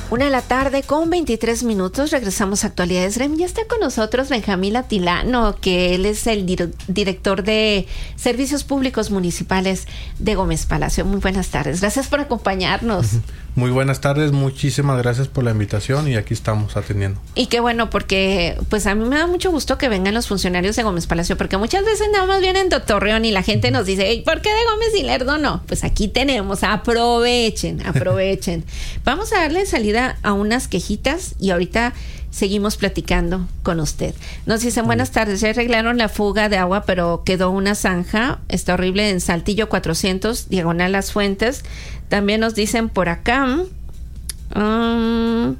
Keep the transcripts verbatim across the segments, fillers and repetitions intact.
Una de la tarde con veintitrés minutos, regresamos a Actualidades R E M. Ya está con nosotros Benjamín Atilano, que él es el dir- director de Servicios Públicos Municipales de Gómez Palacio. Muy buenas tardes, gracias por acompañarnos. Muy buenas tardes, muchísimas gracias por la invitación y aquí estamos atendiendo. Y qué bueno, porque pues a mí me da mucho gusto que vengan los funcionarios de Gómez Palacio, porque muchas veces nada más vienen de Torreón y la gente nos dice, hey, ¿por qué de Gómez y Lerdo no? Pues aquí tenemos, aprovechen, aprovechen. Vamos a darle salida a unas quejitas y ahorita seguimos platicando con usted. Nos dicen, buenas tardes, ya arreglaron la fuga de agua, pero quedó una zanja, está horrible en Saltillo cuatrocientos, diagonal Las Fuentes. También nos dicen por acá, um,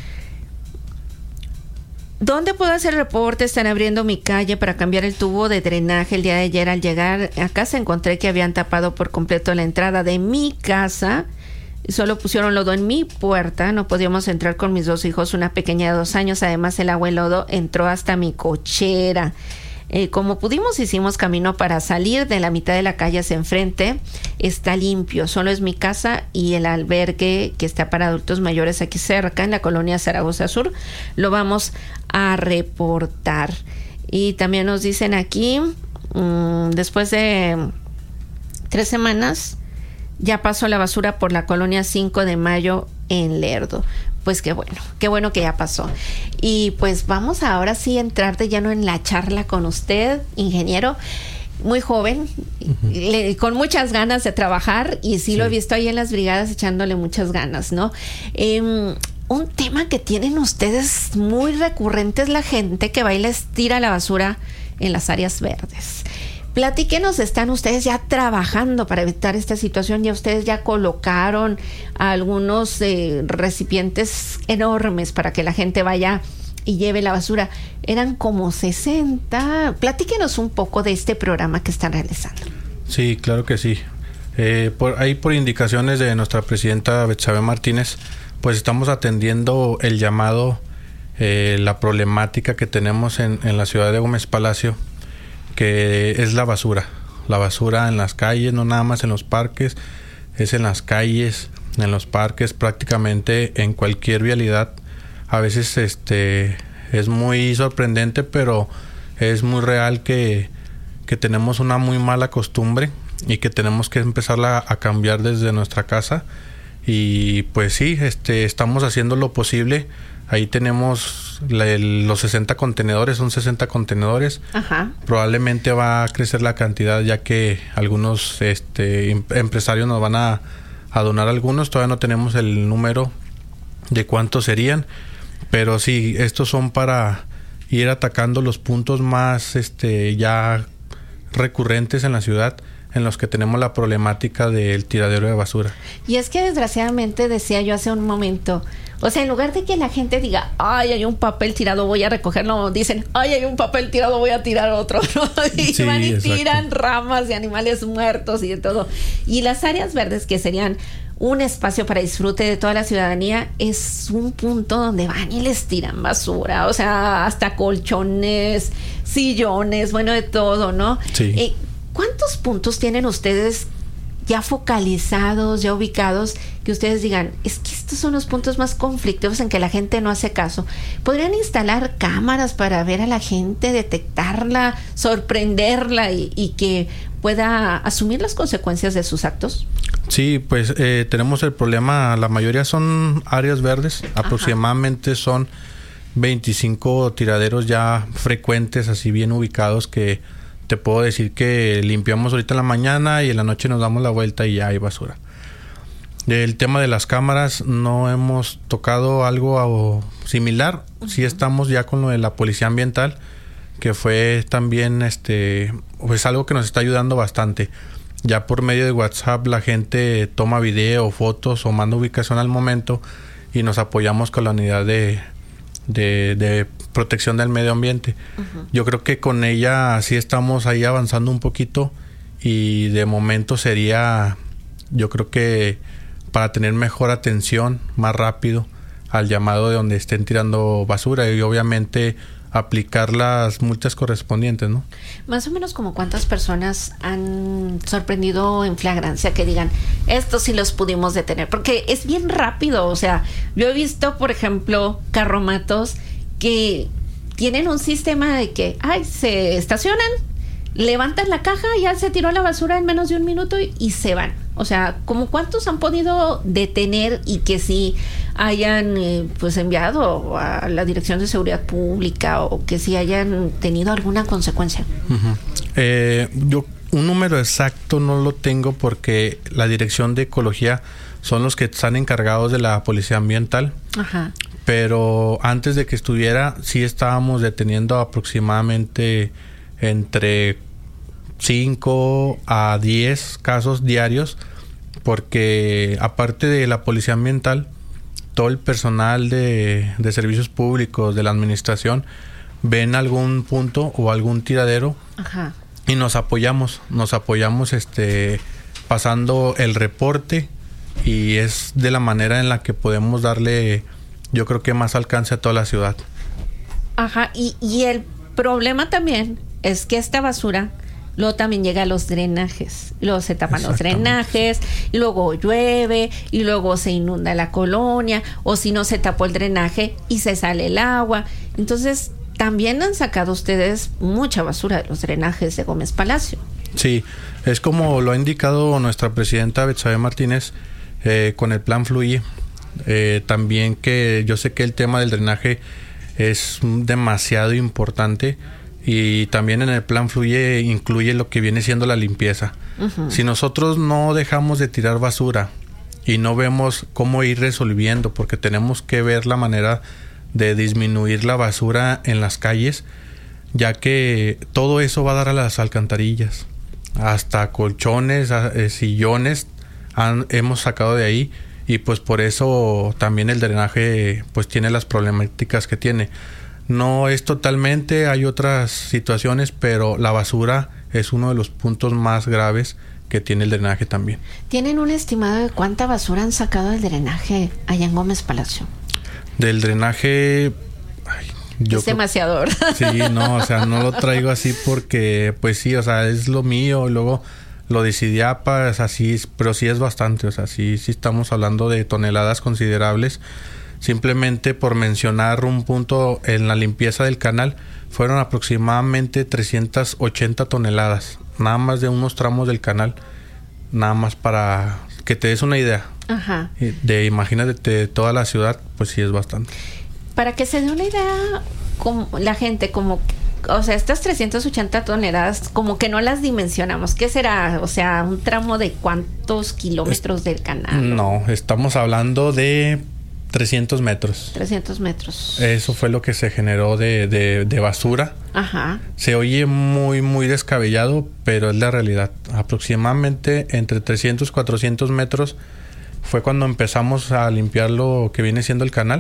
¿dónde puedo hacer reporte? Están abriendo mi calle para cambiar el tubo de drenaje. El día de ayer al llegar a casa encontré que habían tapado por completo la entrada de mi casa. Solo pusieron lodo en mi puerta. No podíamos entrar con mis dos hijos, una pequeña de dos años. Además, el agua y lodo entró hasta mi cochera. Eh, como pudimos, hicimos camino para salir de la mitad de la calle hacia enfrente. Está limpio. Solo es mi casa y el albergue que está para adultos mayores aquí cerca, en la colonia Zaragoza Sur. Lo vamos a reportar. Y también nos dicen aquí, mmm, después de tres semanas, ya pasó la basura por la colonia cinco de mayo en Lerdo. Pues qué bueno, qué bueno que ya pasó. Y pues vamos ahora sí a entrar de lleno en la charla con usted, ingeniero, muy joven, uh-huh. le, con muchas ganas de trabajar, y sí, sí lo he visto ahí en las brigadas echándole muchas ganas, ¿no? Eh, un tema que tienen ustedes muy recurrente es la gente que va y les tira la basura en las áreas verdes. Platíquenos, ¿están ustedes ya trabajando para evitar esta situación? ¿Ya ustedes ya colocaron algunos eh, recipientes enormes para que la gente vaya y lleve la basura? Eran como sesenta. Platíquenos un poco de este programa que están realizando. Sí, claro que sí. Eh, por, ahí por indicaciones de nuestra presidenta Betsabe Martínez, pues estamos atendiendo el llamado, eh, la problemática que tenemos en, en la ciudad de Gómez Palacio, que es la basura, la basura en las calles, no nada más en los parques, es en las calles, en los parques, prácticamente en cualquier vialidad. A veces este es muy sorprendente, pero es muy real que, que tenemos una muy mala costumbre y que tenemos que empezarla a cambiar desde nuestra casa. Y pues sí, este estamos haciendo lo posible. Ahí tenemos la, el, los sesenta contenedores, son sesenta contenedores. Ajá. Probablemente va a crecer la cantidad, ya que algunos este, em, empresarios nos van a, a donar algunos. Todavía no tenemos el número de cuántos serían, pero sí, estos son para ir atacando los puntos más este, ya recurrentes en la ciudad, en los que tenemos la problemática del tiradero de basura. Y es que desgraciadamente, decía yo hace un momento, o sea, en lugar de que la gente diga, ay, hay un papel tirado, voy a recogerlo, dicen, ay, hay un papel tirado, voy a tirar otro, ¿no? Y sí, van y exacto. tiran ramas de animales muertos y de todo. Y las áreas verdes, que serían un espacio para disfrute de toda la ciudadanía, es un punto donde van y les tiran basura, o sea, hasta colchones, sillones, bueno, de todo, ¿no? Sí. Eh, ¿Cuántos puntos tienen ustedes ya focalizados, ya ubicados, que ustedes digan, es que estos son los puntos más conflictivos en que la gente no hace caso? ¿Podrían instalar cámaras para ver a la gente, detectarla, sorprenderla y, y que pueda asumir las consecuencias de sus actos? Sí, pues eh, tenemos el problema, la mayoría son áreas verdes. Ajá. Aproximadamente son veinticinco tiraderos ya frecuentes, así bien ubicados, que te puedo decir que limpiamos ahorita en la mañana y en la noche nos damos la vuelta y ya hay basura. El tema de las cámaras, no hemos tocado algo similar. Uh-huh. Sí estamos ya con lo de la policía ambiental, que fue también este pues algo que nos está ayudando bastante. Ya por medio de WhatsApp la gente toma video, fotos o manda ubicación al momento y nos apoyamos con la unidad de de, de protección del medio ambiente. Uh-huh. Yo creo que con ella sí estamos ahí avanzando un poquito, y de momento sería, yo creo que para tener mejor atención, más rápido al llamado de donde estén tirando basura, y obviamente aplicar las multas correspondientes, ¿no? Más o menos como cuántas personas han sorprendido en flagrancia que digan, estos sí los pudimos detener, porque es bien rápido, o sea, yo he visto, por ejemplo, carromatos que tienen un sistema de que, ay, se estacionan, levantan la caja, ya se tiró la basura en menos de un minuto y, y se van. O sea, ¿como cuántos han podido detener y que sí hayan eh, pues enviado a la Dirección de Seguridad Pública o que sí hayan tenido alguna consecuencia? Uh-huh. Eh, yo un número exacto no lo tengo porque la Dirección de Ecología son los que están encargados de la Policía Ambiental. Ajá. Pero antes de que estuviera, sí estábamos deteniendo aproximadamente entre cinco a diez casos diarios, porque aparte de la Policía Ambiental, todo el personal de, de servicios públicos de la administración ven algún punto o algún tiradero. Ajá. Y nos apoyamos, nos apoyamos este pasando el reporte, y es de la manera en la que podemos darle, yo creo que más alcance a toda la ciudad. Ajá, y, y el problema también es que esta basura luego también llega a los drenajes, y luego se tapan los drenajes, y luego llueve, y luego se inunda la colonia, o si no se tapó el drenaje y se sale el agua. Entonces, también han sacado ustedes mucha basura de los drenajes de Gómez Palacio. Sí, es como lo ha indicado nuestra presidenta Betsabe Martínez eh, con el plan Fluye. Eh, también que yo sé que el tema del drenaje es demasiado importante, y también en el plan Fluye incluye lo que viene siendo la limpieza. Uh-huh. Si nosotros no dejamos de tirar basura y no vemos cómo ir resolviendo, porque tenemos que ver la manera de disminuir la basura en las calles, ya que todo eso va a dar a las alcantarillas. Hasta colchones, eh, sillones han, hemos sacado de ahí, y pues por eso también el drenaje pues tiene las problemáticas que tiene. No es totalmente, hay otras situaciones, pero la basura es uno de los puntos más graves que tiene el drenaje también. ¿Tienen un estimado de cuánta basura han sacado del drenaje allá en Gómez Palacio? Del drenaje... Ay, yo es demasiado, ¿verdad? Sí, no, o sea, no lo traigo así porque, pues sí, o sea, es lo mío, luego lo decidí pues así, pero sí es bastante, o sea, sí, sí estamos hablando de toneladas considerables. Simplemente por mencionar un punto, en la limpieza del canal fueron aproximadamente trescientas ochenta toneladas, nada más de unos tramos del canal, nada más para que te des una idea. Ajá. De, imagínate, de toda la ciudad, pues sí es bastante. Para que se dé una idea, como la gente, como, o sea, estas trescientas ochenta toneladas, como que no las dimensionamos. ¿Qué será? O sea, un tramo de cuántos kilómetros es, del canal. No, estamos hablando de trescientos metros. trescientos metros. Eso fue lo que se generó de, de, de basura. Ajá. Se oye muy, muy descabellado, pero es la realidad. Aproximadamente entre trescientos, cuatrocientos metros fue cuando empezamos a limpiar lo que viene siendo el canal.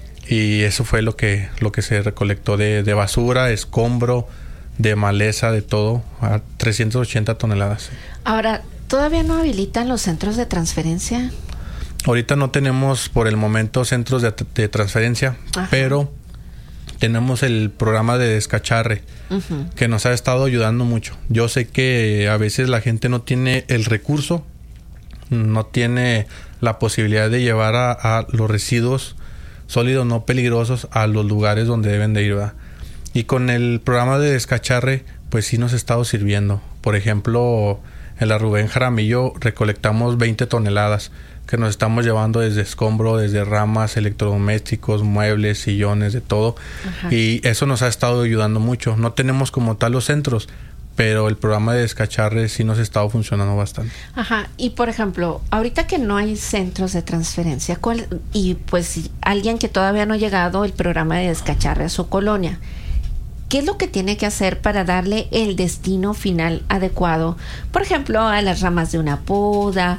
Y eso fue lo que, lo que se recolectó de, de basura, escombro, de maleza, de todo, a trescientas ochenta toneladas. Ahora, ¿todavía no habilitan los centros de transferencia? Ahorita no tenemos por el momento centros de, de transferencia, ajá, pero tenemos el programa de descacharre, uh-huh, que nos ha estado ayudando mucho. Yo sé que a veces la gente no tiene el recurso, no tiene la posibilidad de llevar a, a los residuos sólidos no peligrosos a los lugares donde deben de ir, ¿verdad? Y con el programa de descacharre, pues sí nos ha estado sirviendo. Por ejemplo, en la Rubén Jaramillo recolectamos veinte toneladas que nos estamos llevando desde escombro, desde ramas, electrodomésticos, muebles, sillones, de todo. Ajá. Y eso nos ha estado ayudando mucho. No tenemos como tal los centros, pero el programa de descacharre sí nos ha estado funcionando bastante. Ajá, y por ejemplo, ahorita que no hay centros de transferencia, ¿cuál, y pues alguien que todavía no ha llegado el programa de descacharre a su colonia, ¿qué es lo que tiene que hacer para darle el destino final adecuado? Por ejemplo, a las ramas de una poda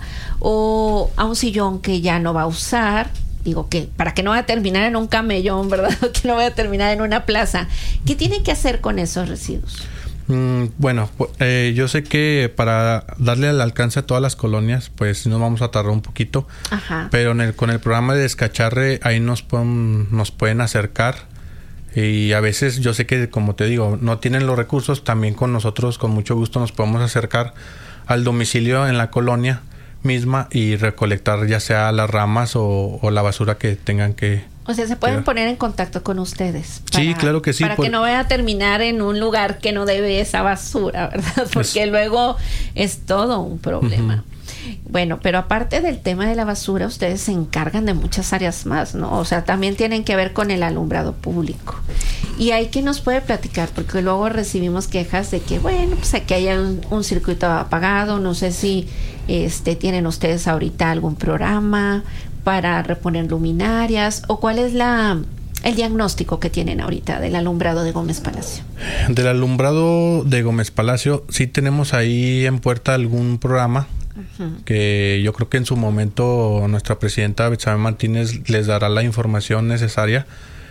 o a un sillón que ya no va a usar. Digo que para que no vaya a terminar en un camellón, ¿verdad? Que no vaya a terminar en una plaza. ¿Qué tiene que hacer con esos residuos? Mm, bueno, eh, yo sé que para darle el alcance a todas las colonias, pues nos vamos a tardar un poquito. Ajá. Pero en el, con el programa de descacharre, ahí nos pueden, nos pueden acercar. Y a veces yo sé que, como te digo, no tienen los recursos, también con nosotros con mucho gusto nos podemos acercar al domicilio en la colonia misma y recolectar ya sea las ramas o, o la basura que tengan que... O sea, se pueden que... poner en contacto con ustedes. Para, sí, claro que sí. Para por... que no vaya a terminar en un lugar que no debe esa basura, ¿verdad? Porque es... luego es todo un problema. Uh-huh. Bueno, pero aparte del tema de la basura, ustedes se encargan de muchas áreas más, ¿no? O sea, también tienen que ver con el alumbrado público. Y hay que nos puede platicar, porque luego recibimos quejas de que, bueno, pues aquí hay un, un circuito apagado, no sé si este tienen ustedes ahorita algún programa para reponer luminarias, o cuál es la el diagnóstico que tienen ahorita del alumbrado de Gómez Palacio. Del alumbrado de Gómez Palacio, sí tenemos ahí en puerta algún programa. Uh-huh. Que yo creo que en su momento nuestra presidenta Betsabe Martínez les dará la información necesaria,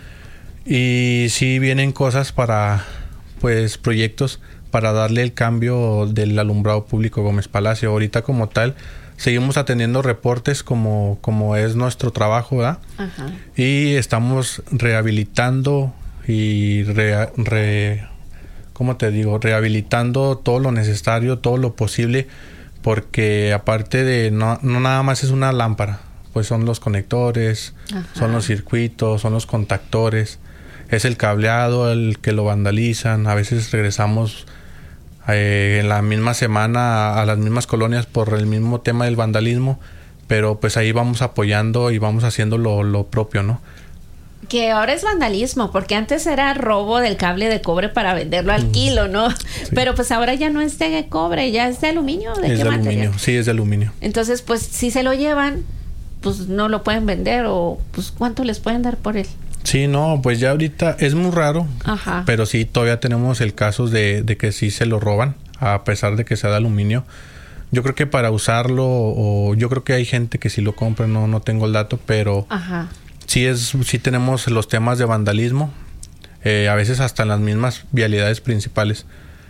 y sí vienen cosas para, pues, proyectos para darle el cambio del alumbrado público Gómez Palacio. Ahorita como tal seguimos atendiendo reportes como, como es nuestro trabajo, ¿verdad? Uh-huh. Y estamos rehabilitando y re, re, ¿cómo te digo? Rehabilitando todo lo necesario, todo lo posible, porque aparte de no, no nada más es una lámpara, pues son los conectores, ajá, son los circuitos, son los contactores, es el cableado el que lo vandalizan. A veces regresamos eh, en la misma semana a, a las mismas colonias por el mismo tema del vandalismo, pero pues ahí vamos apoyando y vamos haciendo lo, lo propio, ¿no? Que ahora es vandalismo, porque antes era robo del cable de cobre para venderlo al kilo, ¿no? Sí. Pero pues ahora ya no es de cobre, ya es de aluminio. ¿De es qué de material? Aluminio, sí, es de aluminio. Entonces, pues si se lo llevan, pues no lo pueden vender, o pues ¿cuánto les pueden dar por él? Sí, no, pues ya ahorita es muy raro, ajá, pero sí todavía tenemos el caso de, de que sí se lo roban, a pesar de que sea de aluminio. Yo creo que para usarlo, o yo creo que hay gente que sí lo compra, no, no tengo el dato, pero... Ajá. Sí, es, sí tenemos los temas de vandalismo, eh, a veces hasta en las mismas vialidades principales,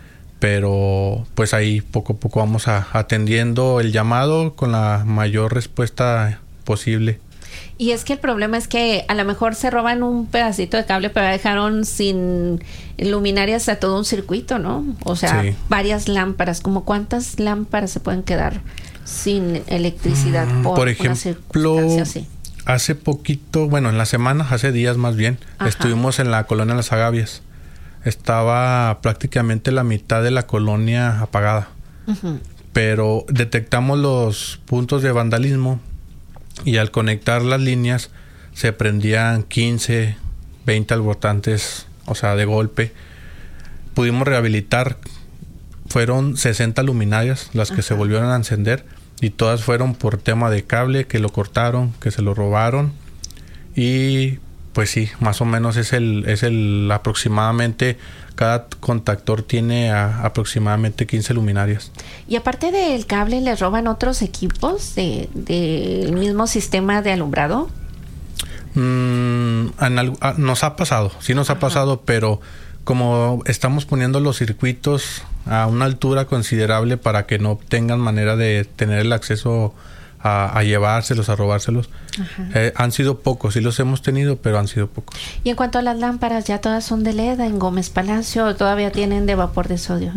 pero pues ahí poco a poco vamos a, atendiendo el llamado con la mayor respuesta posible. Y es que el problema es que a lo mejor se roban un pedacito de cable, pero dejaron sin luminarias a todo un circuito, ¿no? O sea, sí, varias lámparas. ¿Cómo cuántas lámparas se pueden quedar sin electricidad mm, por, por ejemplo, una circunstancia así? Hace poquito, bueno, en la semana, hace días más bien, ajá, estuvimos en la colonia Las Agavias. Estaba prácticamente la mitad de la colonia apagada. Uh-huh. Pero detectamos los puntos de vandalismo y al conectar las líneas se prendían quince, veinte albortantes, o sea, de golpe. Pudimos rehabilitar, fueron sesenta luminarias las que, ajá, se volvieron a encender. Y todas fueron por tema de cable, que lo cortaron, que se lo robaron. Y pues sí, más o menos es el, es el aproximadamente, cada contactor tiene a, aproximadamente quince luminarias. Y aparte del cable, ¿les roban otros equipos de, del mismo sistema de alumbrado? Mm, en, a, nos ha pasado, sí nos, ajá, ha pasado, pero como estamos poniendo los circuitos a una altura considerable para que no tengan manera de tener el acceso a, a llevárselos, a robárselos, eh, han sido pocos, sí los hemos tenido, pero han sido pocos. Y en cuanto a las lámparas, ¿ya todas son de L E D en Gómez Palacio o todavía tienen de vapor de sodio?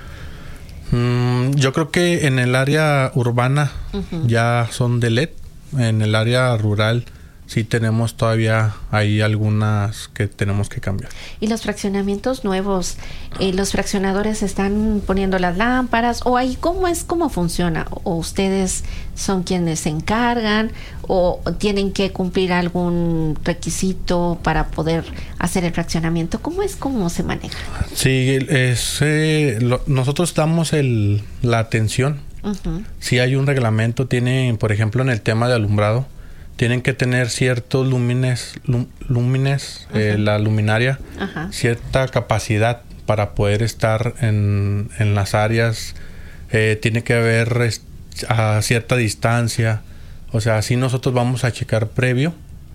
Mm, yo creo que en el área urbana, uh-huh, ya son de L E D, en el área rural sí tenemos todavía hay algunas que tenemos que cambiar. Y los fraccionamientos nuevos, eh, los fraccionadores están poniendo las lámparas, o ahí cómo es, cómo funciona, o ustedes son quienes se encargan, o tienen que cumplir algún requisito para poder hacer el fraccionamiento. ¿Cómo es, cómo se maneja? Sí, es, eh, lo, nosotros damos el, la atención. Uh-huh. Si hay un reglamento, tiene, por ejemplo, en el tema de alumbrado, tienen que tener ciertos lúmenes, lúmenes, eh, la luminaria, ajá, cierta capacidad para poder estar en, en las áreas. Eh, tiene que haber a cierta distancia. O sea, así nosotros vamos a checar previo.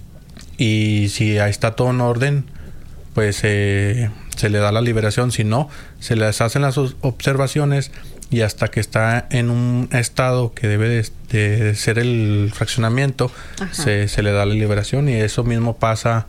Y si ahí está todo en orden, pues eh, se le da la liberación. Si no, se les hacen las observaciones. Y hasta que está en un estado que debe de, de ser el fraccionamiento, se, se le da la liberación. Y eso mismo pasa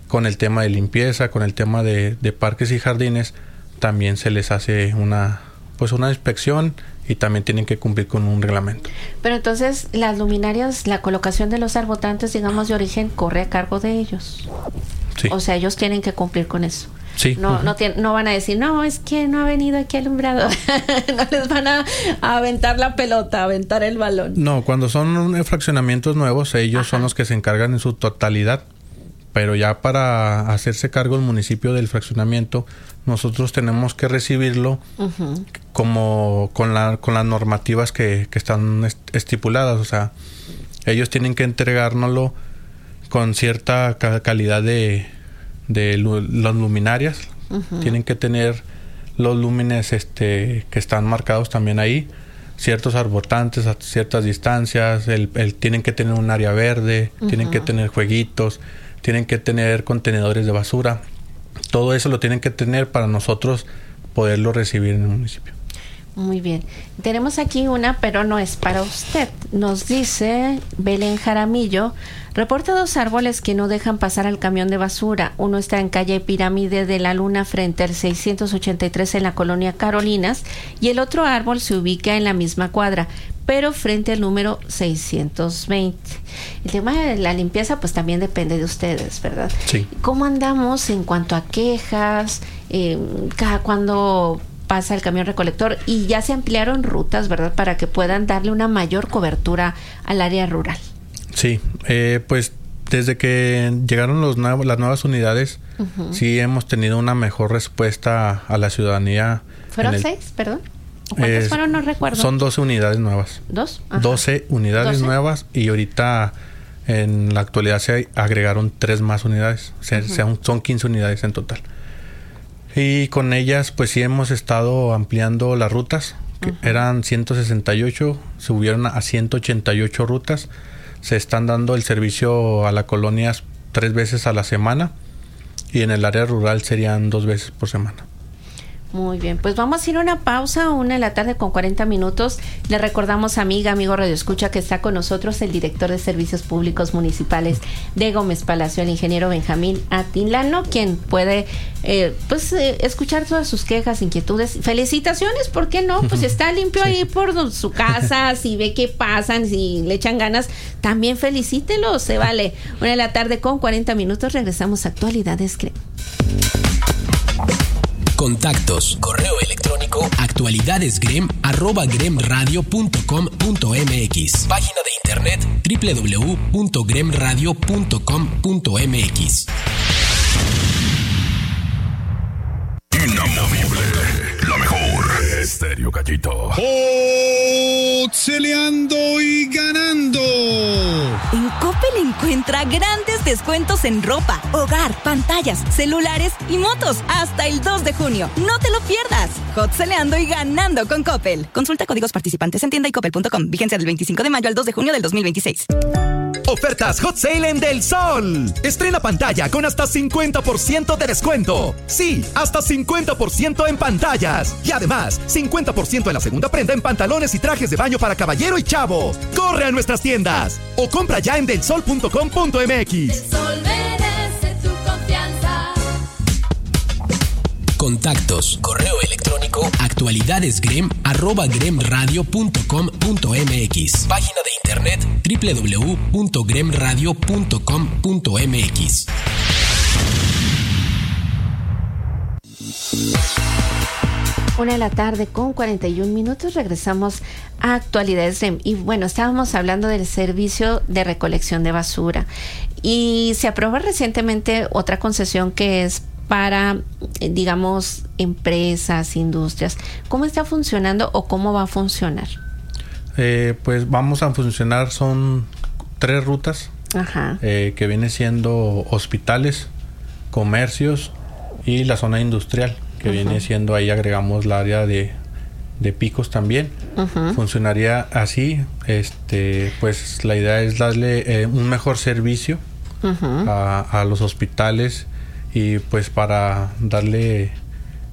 con el tema de limpieza, con el tema de, de parques y jardines, también se les hace una, pues una inspección y también tienen que cumplir con un reglamento. Pero entonces las luminarias, la colocación de los arbotantes, digamos, de origen, corre a cargo de ellos. Sí. O sea, ellos tienen que cumplir con eso. Sí. No, uh-huh. no, tiene, no van a decir, no, es que no ha venido aquí alumbrado. No les van a, a aventar la pelota, a aventar el balón. No, cuando son fraccionamientos nuevos, ellos Ajá. son los que se encargan en su totalidad. Pero ya para hacerse cargo el municipio del fraccionamiento, nosotros tenemos que recibirlo uh-huh. como con la con las normativas que, que están est- estipuladas. O sea, ellos tienen que entregárnoslo con cierta ca- calidad de, de lu- las luminarias. Uh-huh. Tienen que tener los lúmenes este, que están marcados también ahí, ciertos arbotantes a ciertas distancias, el, el, tienen que tener un área verde, uh-huh. tienen que tener jueguitos, tienen que tener contenedores de basura. Todo eso lo tienen que tener para nosotros poderlo recibir en el municipio. Muy bien. Tenemos aquí una, pero no es para usted. Nos dice Belén Jaramillo, reporta dos árboles que no dejan pasar al camión de basura. Uno está en calle Pirámide de la Luna frente al seiscientos ochenta y tres en la colonia Carolinas y el otro árbol se ubica en la misma cuadra, pero frente al número seiscientos veinte. El tema de la limpieza pues también depende de ustedes, ¿verdad? Sí. ¿Cómo andamos en cuanto a quejas? Eh, cada cuando pasa el camión recolector y ya se ampliaron rutas, ¿verdad? Para que puedan darle una mayor cobertura al área rural. Sí, eh, pues desde que llegaron los nuevos, las nuevas unidades, uh-huh. sí hemos tenido una mejor respuesta a la ciudadanía. ¿Fueron el, seis, perdón? ¿Cuántas eh, fueron? No recuerdo. Son doce unidades nuevas. ¿Dos? Ajá. doce unidades ¿doce? Nuevas y ahorita en la actualidad se agregaron tres más unidades. O sea, uh-huh. son quince unidades en total. Y con ellas pues sí hemos estado ampliando las rutas, que uh-huh. eran ciento sesenta y ocho, subieron a ciento ochenta y ocho rutas. Se están dando el servicio a la colonia tres veces a la semana y en el área rural serían dos veces por semana. Muy bien, pues vamos a ir a una pausa, una de la tarde con cuarenta minutos. Le recordamos, amiga, amigo Radio Escucha, que está con nosotros el director de Servicios Públicos Municipales de Gómez Palacio, el ingeniero Benjamín Atilano, quien puede eh, pues eh, escuchar todas sus quejas, inquietudes, felicitaciones, ¿por qué no? Pues está limpio sí. ahí por su casa, si ve que pasan, si le echan ganas, también felicítelos, se vale. Una de la tarde con cuarenta minutos, regresamos a Actualidades Grem. Contactos, correo electrónico, actualidadesgrem, arroba gremradio punto com punto mx. Página de internet, doble u doble u doble u punto gremradio punto com punto mx. Inamovible, la mejor. Estéreo Gallito. ¡Otseleando y ganando! En Coppel encuentra grandes descuentos en ropa, hogar, pantallas, celulares y motos hasta el dos de junio. ¡No te lo pierdas! Hotseleando y ganando con Coppel. Consulta códigos participantes en tienda y coppel punto com. Vigencia del veinticinco de mayo al dos de junio del dos mil veintiséis. Ofertas Hot Sale en Del Sol. Estrena pantalla con hasta cincuenta por ciento de descuento. Sí, hasta cincuenta por ciento en pantallas. Y además, cincuenta por ciento en la segunda prenda en pantalones y trajes de baño para caballero y chavo. Corre a nuestras tiendas o compra ya en del sol punto com punto mx. El Sol merece tu confianza. Contactos, correo electrónico, actualidadesgrem, arroba gremradio punto com punto mx. Página de internet, doble u doble u doble u punto gremradio punto com punto mx. Una de la tarde con cuarenta y un minutos, regresamos a Actualidades Grem. Y bueno, estábamos hablando del servicio de recolección de basura. Y se aprobó recientemente otra concesión que es para, digamos, empresas, industrias. ¿Cómo está funcionando o cómo va a funcionar? Eh, pues vamos a funcionar, son tres rutas. Ajá. Eh, que viene siendo hospitales, comercios y la zona industrial, que uh-huh. viene siendo, ahí agregamos la área de, de picos también. Uh-huh. Funcionaría así. Este, pues la idea es darle eh, un mejor servicio uh-huh. a, a los hospitales y pues para darle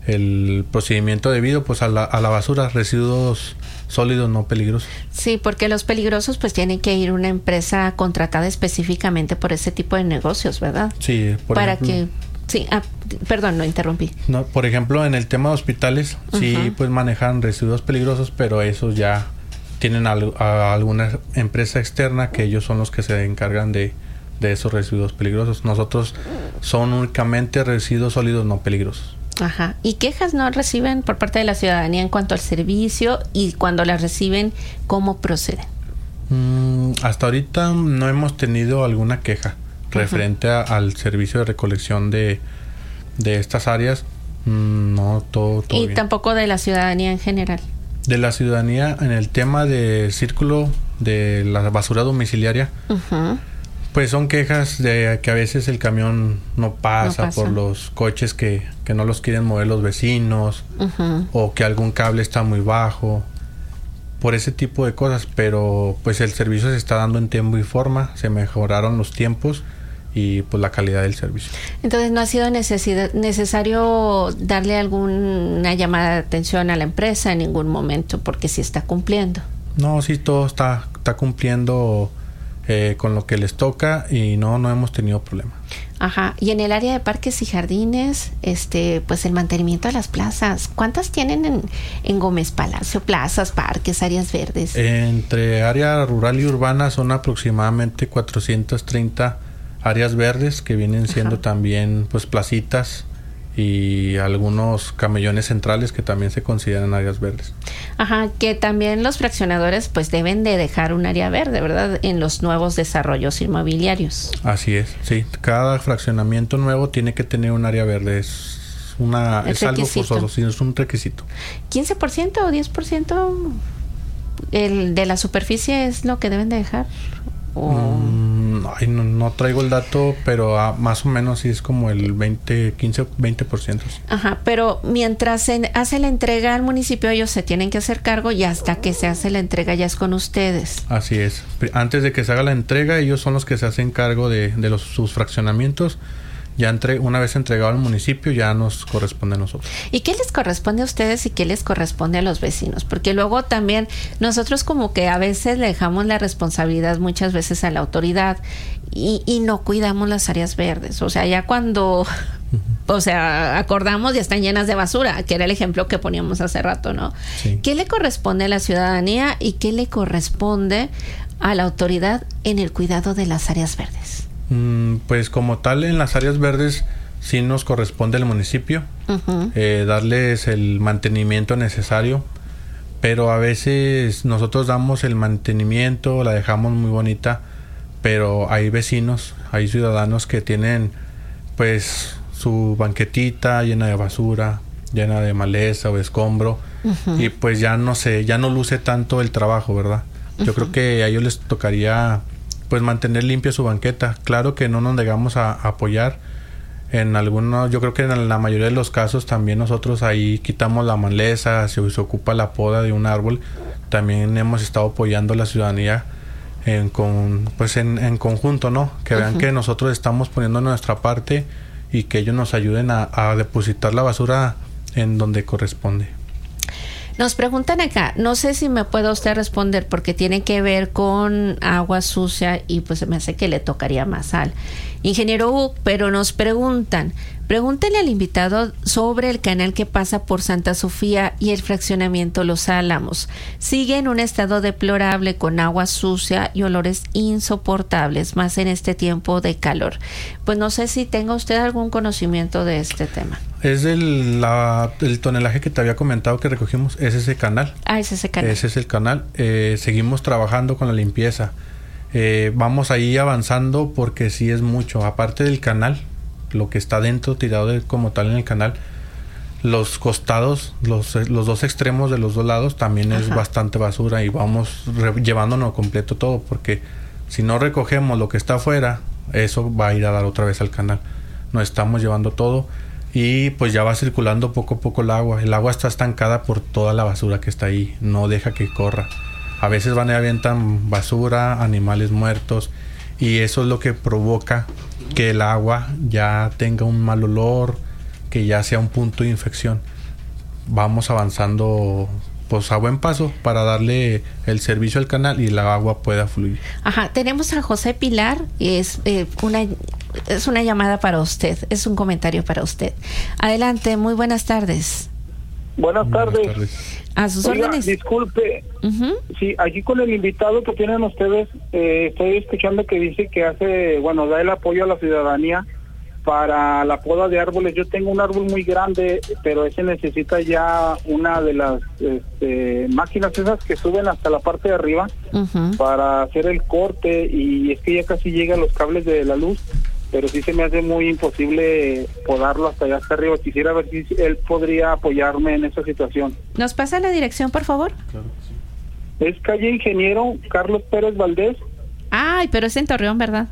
el procedimiento debido pues a la, a la basura, residuos sólidos no peligrosos. Sí, porque los peligrosos pues tienen que ir a una empresa contratada específicamente por ese tipo de negocios, ¿verdad? Sí, por Para ejemplo, que sí, ah, perdón, no interrumpí. No, por ejemplo, en el tema de hospitales, uh-huh. sí, pues manejan residuos peligrosos, pero esos ya tienen al, a alguna empresa externa que ellos son los que se encargan de, de esos residuos peligrosos. Nosotros son únicamente residuos sólidos no peligrosos. Ajá. ¿Y quejas no reciben por parte de la ciudadanía en cuanto al servicio? Y cuando las reciben, ¿cómo proceden? Mm, hasta ahorita no hemos tenido alguna queja uh-huh. referente a, al servicio de recolección de, de estas áreas. Mm, no, todo, todo Y bien. tampoco de la ciudadanía en general. De la ciudadanía en el tema de círculo de la basura domiciliaria, uh-huh. pues son quejas de que a veces el camión no pasa, no pasa. por los coches que, que no los quieren mover los vecinos, uh-huh. o que algún cable está muy bajo, por ese tipo de cosas. Pero pues el servicio se está dando en tiempo y forma, se mejoraron los tiempos y pues la calidad del servicio. Entonces no ha sido necesidad, necesario darle alguna llamada de atención a la empresa en ningún momento, porque sí está cumpliendo. No, sí, todo está, está cumpliendo eh, con lo que les toca y no, no hemos tenido problema. Ajá. Y en el área de parques y jardines, este, pues el mantenimiento de las plazas, ¿cuántas tienen en, en Gómez Palacio? Plazas, parques, áreas verdes. Entre área rural y urbana son aproximadamente cuatrocientas treinta áreas verdes, que vienen siendo Ajá. también pues placitas y algunos camellones centrales que también se consideran áreas verdes. Ajá, que también los fraccionadores pues deben de dejar un área verde, ¿verdad? En los nuevos desarrollos inmobiliarios. Así es, sí. Cada fraccionamiento nuevo tiene que tener un área verde. Es una es, es algo forzoso, sí, es un requisito. ¿quince por ciento o diez por ciento el de la superficie es lo que deben de dejar? ¿O? Mm, ay, no, no traigo el dato, pero ah, más o menos sí es como el veinte, quince, veinte por ciento. Ajá, pero mientras se hace la entrega al municipio, ellos se tienen que hacer cargo y hasta que se hace la entrega ya es con ustedes. Así es. Antes de que se haga la entrega, ellos son los que se hacen cargo de, de los, sus fraccionamientos. Ya entre, una vez entregado al municipio, ya nos corresponde a nosotros. ¿Y qué les corresponde a ustedes y qué les corresponde a los vecinos? Porque luego también nosotros como que a veces le dejamos la responsabilidad muchas veces a la autoridad y, y no cuidamos las áreas verdes. O sea, ya cuando, uh-huh. o sea, acordamos ya están llenas de basura, que era el ejemplo que poníamos hace rato, ¿no? Sí. ¿Qué le corresponde a la ciudadanía y qué le corresponde a la autoridad en el cuidado de las áreas verdes? Pues como tal en las áreas verdes sí nos corresponde al municipio uh-huh. eh, darles el mantenimiento necesario, pero a veces nosotros damos el mantenimiento, la dejamos muy bonita, pero hay vecinos, hay ciudadanos que tienen pues su banquetita llena de basura, llena de maleza o escombro uh-huh. y pues ya no sé, ya no luce tanto el trabajo, ¿verdad? Uh-huh. Yo creo que a ellos les tocaría pues mantener limpia su banqueta. Claro que no nos negamos a, a apoyar en algunos, yo creo que en la mayoría de los casos también nosotros ahí quitamos la maleza, se, se ocupa la poda de un árbol. También hemos estado apoyando a la ciudadanía en con pues en, en conjunto, ¿no? Que vean uh-huh. que nosotros estamos poniendo nuestra parte y que ellos nos ayuden a, a depositar la basura en donde corresponde. Nos preguntan acá, no sé si me puede usted responder porque tiene que ver con agua sucia y pues me hace que le tocaría más al ingeniero Hugo, pero nos preguntan, pregúntenle al invitado sobre el canal que pasa por Santa Sofía y el fraccionamiento Los Álamos. Sigue en un estado deplorable con agua sucia y olores insoportables, más en este tiempo de calor. Pues no sé si tenga usted algún conocimiento de este tema. Es el, la, el tonelaje que te había comentado que recogimos, es ese canal. Ah, es ese canal. Ese es el canal. Eh, seguimos trabajando con la limpieza. Eh, vamos ahí avanzando porque sí es mucho. Aparte del canal, lo que está dentro, tirado de, como tal en el canal, los costados, los, los dos extremos de los dos lados, también Ajá. es bastante basura y vamos re- llevándonos completo todo, porque si no recogemos lo que está afuera, eso va a ir a dar otra vez al canal. Nos estamos llevando todo. Y pues ya va circulando poco a poco el agua. El agua está estancada por toda la basura que está ahí. No deja que corra. A veces van y avientan basura, animales muertos. Y eso es lo que provoca que el agua ya tenga un mal olor, que ya sea un punto de infección. vamos avanzando pues a buen paso para darle el servicio al canal y la agua pueda fluir. Ajá, tenemos a José Pilar y es eh, una es una llamada para usted, es un comentario para usted. Adelante, muy buenas tardes. Buenas tardes. Buenas tardes. A sus Oiga, órdenes. disculpe, Uh-huh. sí, aquí con el invitado que tienen ustedes, eh, estoy escuchando que dice que hace, bueno, da el apoyo a la ciudadanía para la poda de árboles. Yo tengo un árbol muy grande, pero ese necesita ya una de las este, máquinas esas que suben hasta la parte de arriba Uh-huh. para hacer el corte, y es que ya casi llega a los cables de la luz, pero sí se me hace muy imposible podarlo hasta allá hasta arriba. Quisiera ver si él podría apoyarme en esa situación. ¿Nos pasa la dirección, por favor? Claro que sí. Es calle Ingeniero Carlos Pérez Valdés. Ay, pero es en Torreón, ¿verdad?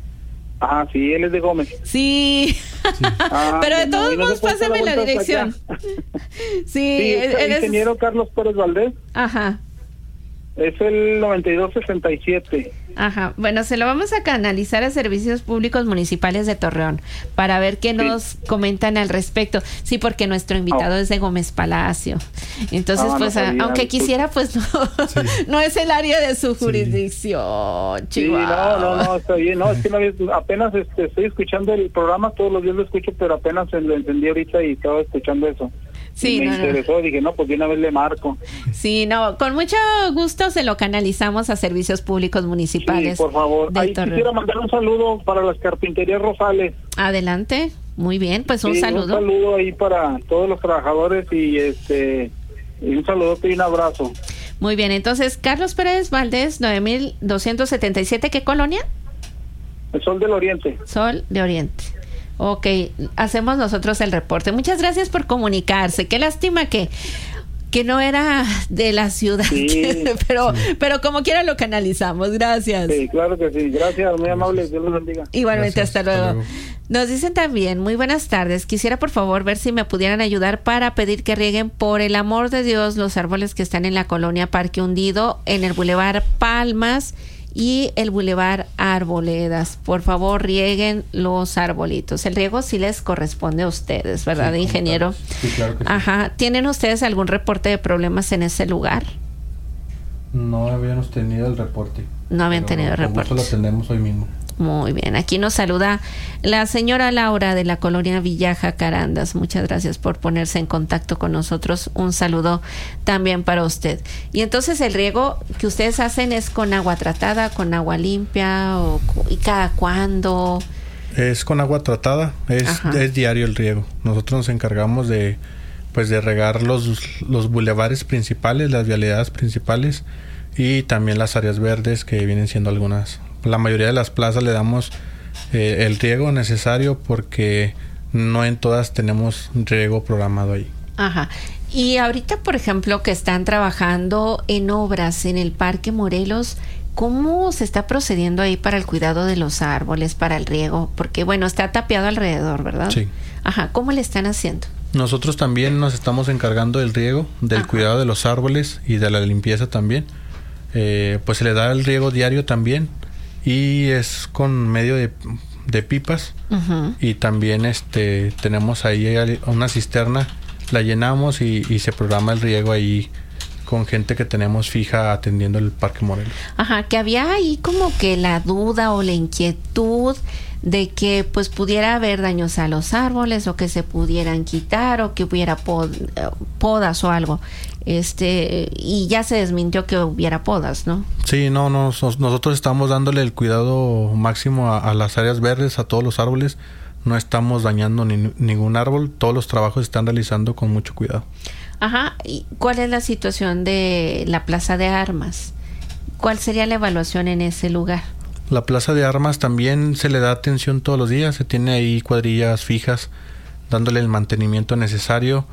Ah, sí, él es de Gómez. Sí. Ah, Pero de no, todos y no se modos, puede dar pásame la vuelta hasta dirección. allá. Sí, Sí, es el eres... Ingeniero Carlos Pérez Valdés. Ajá. Es el noventa y dos sesenta y siete. Ajá, bueno, se lo vamos a canalizar a Servicios Públicos Municipales de Torreón para ver qué Sí. nos comentan al respecto. Sí, porque nuestro invitado Oh. es de Gómez Palacio. Entonces, Ah, no pues, a- sabía, aunque disculpe. quisiera, pues no, Sí. no es el área de su jurisdicción. Sí, Chihuahua. no, no, no, está bien. No, es que no había- apenas este, estoy escuchando el programa, todos los días lo escucho, pero apenas lo entendí ahorita y estaba escuchando eso. Sí, Y me no, no. interesó, dije, no, pues de una vez le marco. Sí, no, con mucho gusto se lo canalizamos a Servicios Públicos Municipales. Sí, por favor. de Ahí Torreón. quisiera mandar un saludo para las carpinterías Rosales. Adelante, muy bien, pues un Sí, saludo. Un saludo ahí para todos los trabajadores y este y un saludote y un abrazo. Muy bien, entonces, Carlos Pérez Valdés, nueve mil doscientos setenta y siete, ¿qué colonia? El Sol del Oriente. Sol de Oriente. Ok, hacemos nosotros el reporte. Muchas gracias por comunicarse. Qué lástima que, que no era de la ciudad, Sí. pero, pero como quiera lo canalizamos. Gracias. Sí, claro que sí. Gracias, muy amable. Dios los bendiga. Igualmente, Gracias, hasta, hasta luego. luego. Nos dicen también, muy buenas tardes. Quisiera por favor ver si me pudieran ayudar para pedir que rieguen por el amor de Dios los árboles que están en la colonia Parque Hundido, en el Boulevard Palmas y el Boulevard Arboledas. Por favor, rieguen los arbolitos. El riego sí les corresponde a ustedes, ¿verdad, Sí, ingeniero? Sí, claro que sí. Ajá. ¿Tienen ustedes algún reporte de problemas en ese lugar? No habíamos tenido el reporte. No habían pero tenido con gusto reportes. lo tenemos hoy mismo. Muy bien, aquí nos saluda la señora Laura de la colonia Villaja Carandas. Muchas gracias por ponerse en contacto con nosotros. Un saludo también para usted. Y entonces el riego que ustedes hacen es con agua tratada, con agua limpia o cu- y cada cuándo. Es con agua tratada, es, Ajá. es diario el riego. Nosotros nos encargamos de pues de regar los, los bulevares principales, las vialidades principales y también las áreas verdes que vienen siendo algunas. La mayoría de las plazas le damos eh, el riego necesario porque no en todas tenemos riego programado ahí. Ajá. Y ahorita, por ejemplo, que están trabajando en obras en el Parque Morelos, ¿cómo se está procediendo ahí para el cuidado de los árboles, para el riego? Porque, bueno, está tapiado alrededor, ¿verdad? Sí. Ajá. ¿Cómo le están haciendo? Nosotros también nos estamos encargando del riego, del Ajá. cuidado de los árboles y de la limpieza también. Eh, pues se le da el riego diario también y es con medio de, de pipas. Ujú. Y también este tenemos ahí una cisterna, la llenamos y, y se programa el riego ahí con gente que tenemos fija atendiendo el Parque Morelos. Ajá, que había ahí como que la duda o la inquietud de que pues pudiera haber daños a los árboles o que se pudieran quitar o que hubiera pod- eh, podas o algo. Este, y ya se desmintió que hubiera podas, ¿no? Sí, no, no, nos- nosotros estamos dándole el cuidado máximo a, a las áreas verdes, a todos los árboles. No estamos dañando ni- ningún árbol. Todos los trabajos se están realizando con mucho cuidado. Ajá, ¿y cuál es la situación de la Plaza de Armas? ¿Cuál sería la evaluación en ese lugar? La Plaza de Armas también se le da atención todos los días. Se tiene ahí cuadrillas fijas dándole el mantenimiento necesario.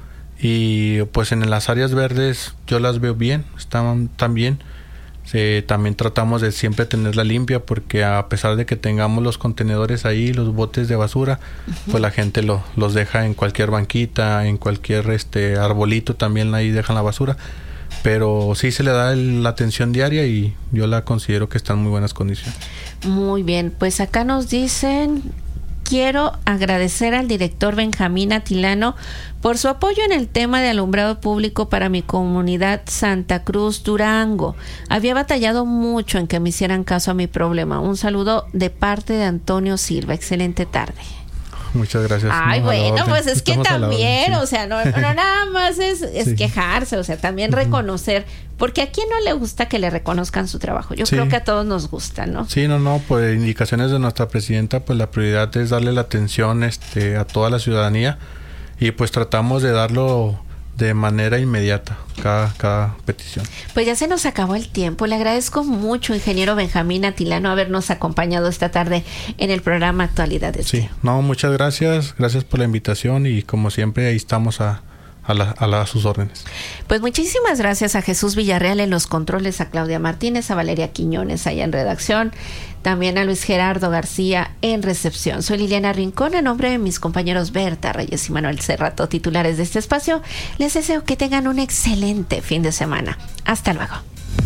Y pues en las áreas verdes yo las veo bien, están tan bien. Eh, también tratamos de siempre tenerla limpia porque a pesar de que tengamos los contenedores ahí, los botes de basura, uh-huh. pues la gente lo, los deja en cualquier banquita, en cualquier este arbolito también ahí dejan la basura. Pero sí se le da el, la atención diaria y yo la considero que está en muy buenas condiciones. Muy bien, pues acá nos dicen quiero agradecer al director Benjamín Atilano por su apoyo en el tema de alumbrado público para mi comunidad Santa Cruz, Durango. Había batallado mucho en que me hicieran caso a mi problema. Un saludo de parte de Antonio Silva. Excelente tarde. Muchas gracias. Ay, no, bueno, pues es Estamos que también, orden, sí. o sea, no, no nada más es, es Sí. quejarse, o sea, también uh-huh. reconocer, porque a quién no le gusta que le reconozcan su trabajo. Yo sí. creo que a todos nos gusta, ¿no? Sí, no, no, pues indicaciones de nuestra presidenta, pues la prioridad es darle la atención este, a toda la ciudadanía y pues tratamos de darlo de manera inmediata, cada, cada petición. Pues ya se nos acabó el tiempo. Le agradezco mucho, ingeniero Benjamín Atilano, habernos acompañado esta tarde en el programa Actualidades. Sí, no, muchas gracias, gracias por la invitación y como siempre ahí estamos a, a, la, a, la, a sus órdenes. Pues muchísimas gracias a Jesús Villarreal en los controles, a Claudia Martínez, a Valeria Quiñones allá en redacción, también a Luis Gerardo García en recepción. Soy Liliana Rincón, en nombre de mis compañeros Berta Reyes y Manuel Cerrato, titulares de este espacio. Les deseo que tengan un excelente fin de semana. Hasta luego.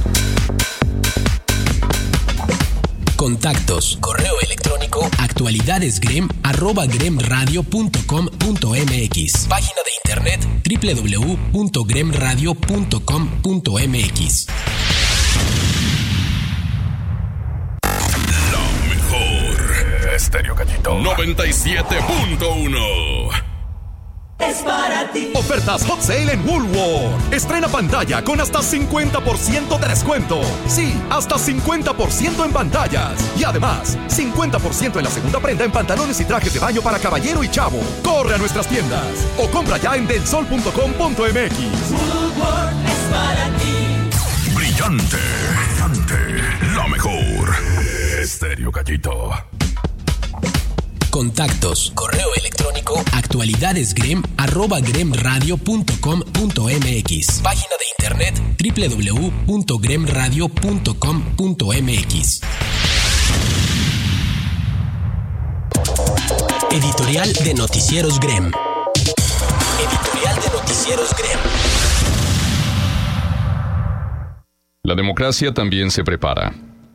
Contactos, correo electrónico, actualidadesgrem arroba gremradio punto com punto mx. Página de internet doble u doble u doble u punto gremradio punto com punto mx. Estéreo Gallito noventa y siete punto uno. Es para ti. Ofertas Hot Sale en Woolworth. Estrena pantalla con hasta cincuenta por ciento de descuento. Sí, hasta cincuenta por ciento en pantallas. Y además, cincuenta por ciento en la segunda prenda en pantalones y trajes de baño para caballero y chavo. Corre a nuestras tiendas o compra ya en delsol punto com punto mx. Woolworth es para ti. Brillante, brillante, la mejor. Estéreo Gallito. Contactos, correo electrónico, actualidadesgrem arroba gremradio punto com punto mx. Página de internet doble u doble u doble u punto gremradio punto com punto mx. Editorial de Noticieros Grem. Editorial de Noticieros Grem. La democracia también se prepara.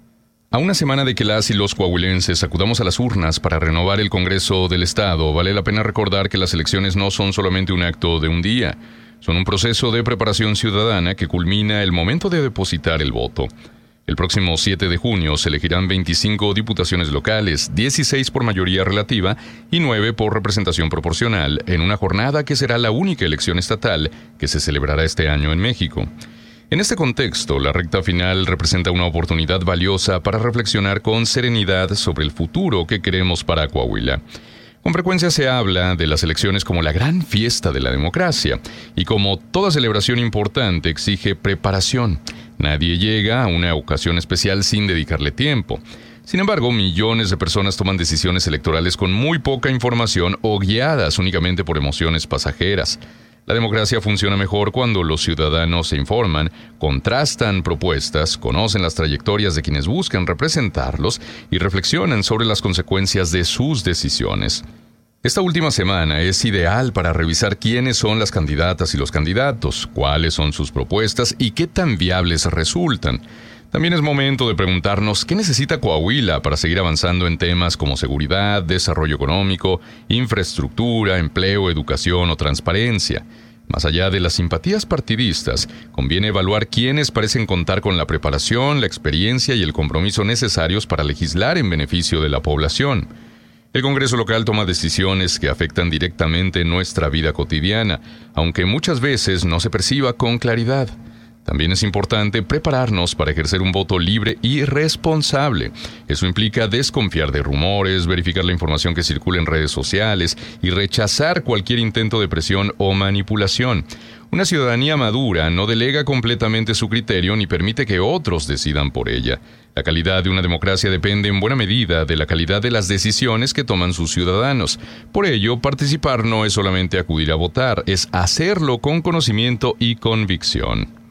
A una semana de que las y los coahuilenses acudamos a las urnas para renovar el Congreso del Estado, vale la pena recordar que las elecciones no son solamente un acto de un día, son un proceso de preparación ciudadana que culmina el momento de depositar el voto. El próximo siete de junio se elegirán veinticinco diputaciones locales, dieciséis por mayoría relativa y nueve por representación proporcional, en una jornada que será la única elección estatal que se celebrará este año en México. En este contexto, la recta final representa una oportunidad valiosa para reflexionar con serenidad sobre el futuro que queremos para Coahuila. Con frecuencia se habla de las elecciones como la gran fiesta de la democracia, y como toda celebración importante exige preparación. Nadie llega a una ocasión especial sin dedicarle tiempo. Sin embargo, millones de personas toman decisiones electorales con muy poca información o guiadas únicamente por emociones pasajeras. La democracia funciona mejor cuando los ciudadanos se informan, contrastan propuestas, conocen las trayectorias de quienes buscan representarlos y reflexionan sobre las consecuencias de sus decisiones. Esta última semana es ideal para revisar quiénes son las candidatas y los candidatos, cuáles son sus propuestas y qué tan viables resultan. También es momento de preguntarnos qué necesita Coahuila para seguir avanzando en temas como seguridad, desarrollo económico, infraestructura, empleo, educación o transparencia. Más allá de las simpatías partidistas, conviene evaluar quiénes parecen contar con la preparación, la experiencia y el compromiso necesarios para legislar en beneficio de la población. El Congreso local toma decisiones que afectan directamente nuestra vida cotidiana, aunque muchas veces no se perciba con claridad. También es importante prepararnos para ejercer un voto libre y responsable. Eso implica desconfiar de rumores, verificar la información que circula en redes sociales y rechazar cualquier intento de presión o manipulación. Una ciudadanía madura no delega completamente su criterio ni permite que otros decidan por ella. La calidad de una democracia depende en buena medida de la calidad de las decisiones que toman sus ciudadanos. Por ello, participar no es solamente acudir a votar, es hacerlo con conocimiento y convicción.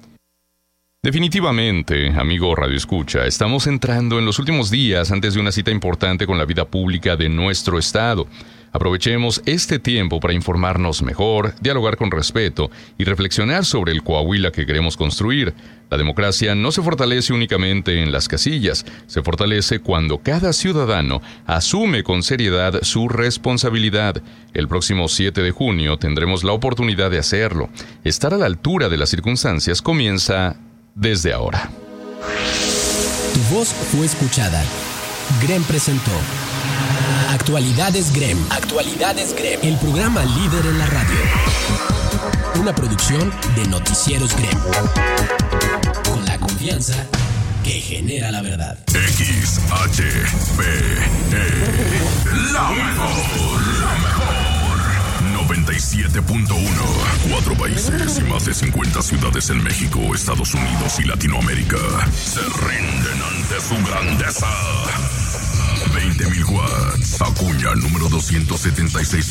Definitivamente, amigo Radio Escucha, estamos entrando en los últimos días antes de una cita importante con la vida pública de nuestro estado. Aprovechemos este tiempo para informarnos mejor, dialogar con respeto y reflexionar sobre el Coahuila que queremos construir. La democracia no se fortalece únicamente en las casillas, se fortalece cuando cada ciudadano asume con seriedad su responsabilidad. El próximo siete de junio tendremos la oportunidad de hacerlo. Estar a la altura de las circunstancias comienza desde ahora. Tu voz fue escuchada. Grem presentó Actualidades Grem. Actualidades Grem. El programa líder en la radio. Una producción de Noticieros Grem. Con la confianza que genera la verdad. X H P E. La mejor. La mejor. noventa y siete punto uno. Cuatro países y más de cincuenta ciudades en México, Estados Unidos y Latinoamérica se rinden ante su grandeza. veinte mil watts. Acuña número doscientos setenta y seis